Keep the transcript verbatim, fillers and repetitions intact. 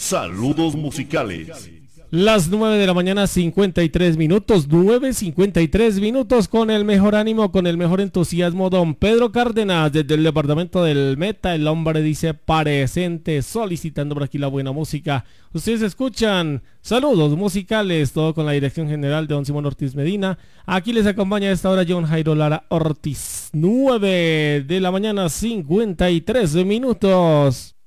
Saludos musicales. Las nueve de la mañana, cincuenta y tres minutos, nueve cincuenta y tres minutos, con el mejor ánimo, con el mejor entusiasmo, don Pedro Cárdenas, desde el departamento del Meta, el hombre dice presente, solicitando por aquí la buena música. Ustedes escuchan Saludos Musicales, todo con la dirección general de don Simón Ortiz Medina. Aquí les acompaña a esta hora John Jairo Lara Ortiz. Nueve de la mañana, cincuenta y tres minutos.